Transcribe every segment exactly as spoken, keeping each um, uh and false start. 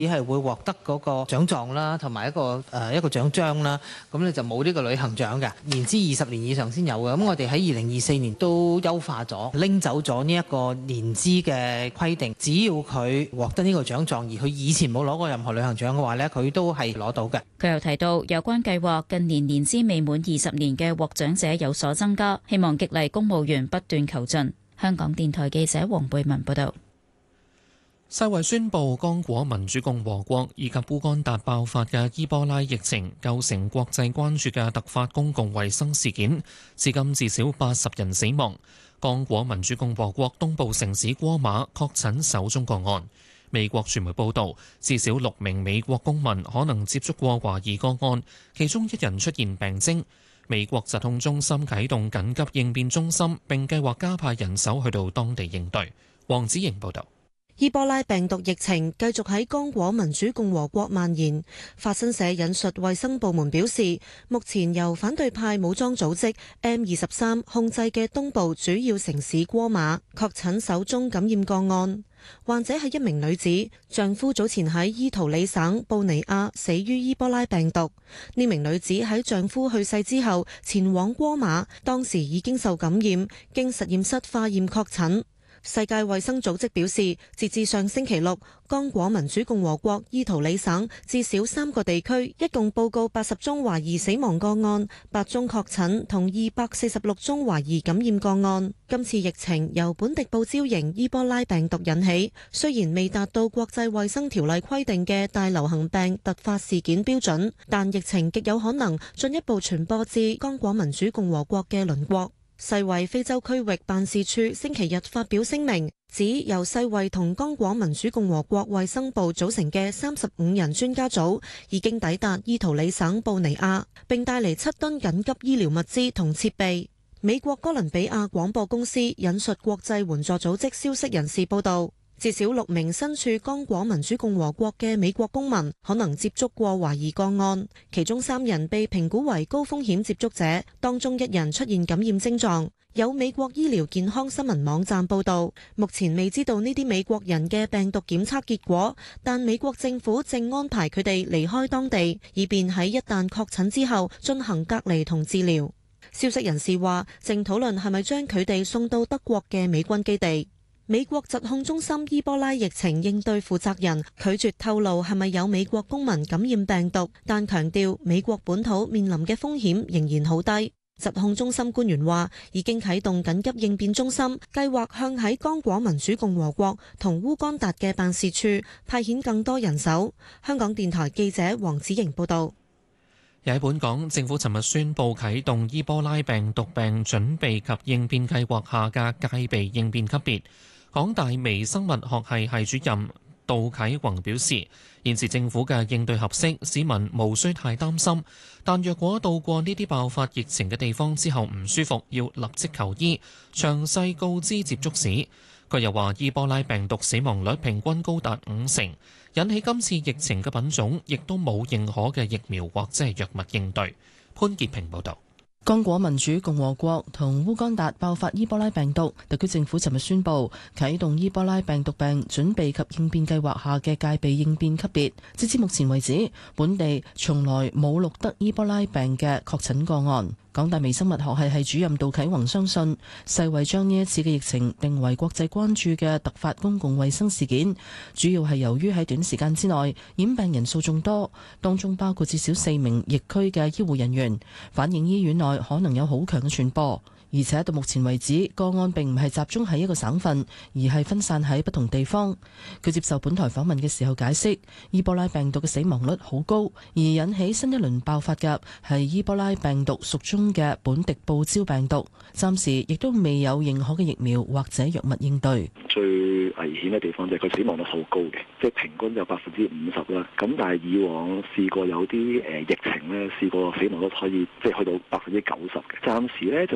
只係會獲得嗰個獎狀啦，同埋一個誒、呃、一個獎章啦。咁你就冇呢個旅行獎嘅，年資二十年以上先有嘅。咁我哋喺二零二四年都優化咗，拎走咗呢一個年資嘅規定。只要佢獲得呢個獎狀，而佢以前冇攞過任何旅行獎嘅話呢，佢都係攞到嘅。 佢又提到，有關計劃近年年資未滿二十年嘅獲獎者有所增加，希望激勵公務員不斷求進。香港電台記者黃貝文報道。 世衛宣布，剛果民主共和國以及烏干達爆發嘅伊波拉疫情構成國際關注嘅突發公共衛生事件，至今至少八十人死亡。剛果民主共和國東部城市戈馬確診首宗個案。美國傳媒報導，至少六名美國公民可能接觸過懷疑個案，其中一人出現病徵。美國疾控中心啟動緊急應變中心，並計劃加派人手去到當地應對。黃子瑩報導。 伊波拉病毒疫情繼續喺剛果民主共和國蔓延。法新社引述衛生部門表示，目前由反對派武裝組織 M 二十三控制嘅東部主要城市戈馬確診首宗感染個案。患者係一名女子，丈夫早前喺伊圖里省布尼亞死於伊波拉病毒。呢名女子喺丈夫去世之後前往戈馬，當時已經受感染，經實驗室化驗確診。世界衛生組織表示，截至上星期六，剛果民主共和國伊圖里省至少三個地區一共報告八十宗懷疑死亡個案，八宗確診同二百四十六宗懷疑感染個案。今次疫情由本地報招型伊波拉病毒引起，雖然未達到國際衛生條例規定嘅大流行病突發事件標準，但疫情極有可能進一步傳播至剛果民主共和國嘅鄰國。世衛非洲區域辦事處星期日發表聲明，指由世衛同剛果民主共和國衛生部組成嘅三十五人專家組已經抵達伊圖里省布尼亞，並帶嚟七噸緊急醫療物資同設備。美國哥倫比亞廣播公司引述國際援助組織消息人士報道，至少六名身處剛果民主共和國嘅美國公民可能接觸過懷疑個案，其中三人被評估為高風險接觸者，當中一人出現感染症狀。有美國醫療健康新聞網站報道，目前未知道呢啲美國人嘅病毒檢測結果，但美國政府正安排佢哋離開當地，以便喺一旦確診之後進行隔離同治療。消息人士話，正討論係咪將佢哋送到德國嘅美軍基地。美國疾控中心伊波拉疫情應對負責人拒絕透露係咪有美國公民感染病毒，但強調美國本土面臨嘅風險仍然好低。疾控中心官員話，已經啟動緊急應變中心，計劃向喺剛果民主共和國同烏干達嘅辦事處派遣更多人手。香港電台記者黃子瑩報道。 喺本港，政府尋日宣布啟動伊波拉病毒病準備及應變計劃下嘅戒備應變級別。港大微生物學系系主任杜啟宏表示，現時政府嘅應對合適，市民無需太擔心。但若果到過呢啲爆發疫情嘅地方之後唔舒服，要立即求醫，詳細告知接觸史。佢又話，伊波拉病毒死亡率平均高達五成，引起今次疫情嘅品種亦都冇認可嘅疫苗或者係藥物應對。潘潔平報導。 剛果民主共和國同烏干達爆發伊波拉病毒，特區政府尋日宣布啟動伊波拉病毒病準備及應變計劃下嘅戒備應變級別。截至目前為止，本地從來冇錄得伊波拉病嘅確診個案。港大微生物學系系主任杜啟宏相信，世衛將呢一次嘅疫情定為國際關注嘅突發公共衛生事件，主要係由於喺短時間之內染病人數眾多，當中包括至少四名疫區嘅醫護人員，反映醫院內可能有好強嘅傳播。而且到目前為止，個案並唔係集中喺一個省份，而係分散喺不同地方。佢接受本台訪問嘅時候解釋，伊波拉病毒嘅死亡率好高，而引起新一輪爆發嘅係伊波拉病毒屬中嘅本地報招病毒，暫時亦都未有認可嘅疫苗或者藥物應對。 最危險嘅地方就係佢死亡率好高嘅，即係平均有百分之五十啦。咁但係以往試過有啲誒疫情咧，試過死亡率可以即係去到百分之九十嘅。暫時咧就冇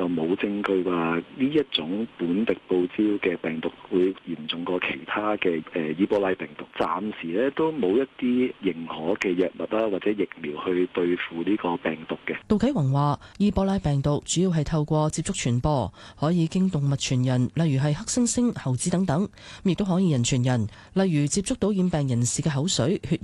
證據話呢一種本地報招嘅病毒會嚴重過其他嘅誒伊波拉病毒。暫時咧都冇一啲認可嘅藥物啦，或者疫苗去對付呢個病毒嘅。 杜啟宏話：伊波拉病毒主要係透過接觸傳播，可以經動物傳人，例如係黑猩猩、猴子等等，亦都可以人傳人，例如接觸到染病人士嘅口水、血